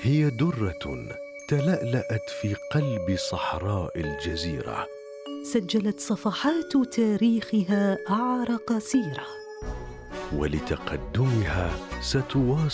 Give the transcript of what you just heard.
هي درة تلألأت في قلب صحراء الجزيرة، سجلت صفحات تاريخها أعرق سيرة. ولتقدمها ستواصل